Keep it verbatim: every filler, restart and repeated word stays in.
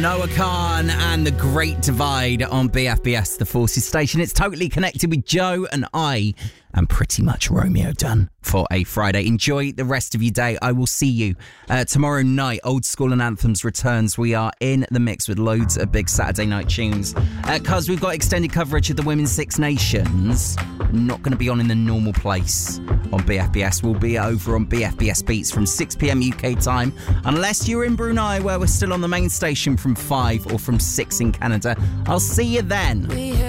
Noah Khan and The Great Divide on B F B S, the Forces station. It's totally connected with Joe and I and pretty much Romeo done for a Friday. Enjoy the rest of your day. I will see you uh, tomorrow night. Old School and Anthems returns. We are in the mix with loads of big Saturday night tunes. Because uh, we've got extended coverage of the Women's Six Nations. Not going to be on in the normal place on B F B S. We'll be over on B F B S Beats from six p.m. U K time. Unless you're in Brunei, where we're still on the main station from five, or from six in Canada. I'll see you then.